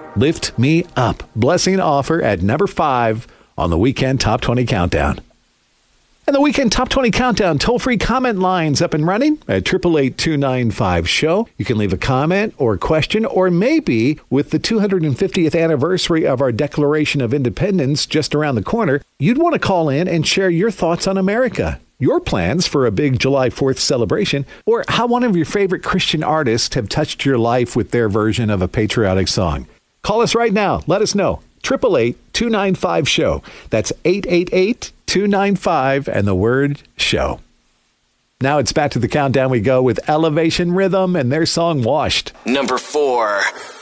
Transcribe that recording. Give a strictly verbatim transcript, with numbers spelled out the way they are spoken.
Lift Me Up. Blessing Offer at number five on the Weekend Top twenty Countdown. And the Weekend Top twenty Countdown toll-free comment lines up and running at eight eight eight, two nine five, show. You can leave a comment or question, or maybe with the two hundred fiftieth anniversary of our Declaration of Independence just around the corner, you'd want to call in and share your thoughts on America, your plans for a big July fourth celebration, or how one of your favorite Christian artists have touched your life with their version of a patriotic song. Call us right now. Let us know. eight eight eight, two nine five, show. That's eight eight eight, two nine five and the word show. Now it's back to the countdown we go with Elevation Rhythm and their song Washed. Number four.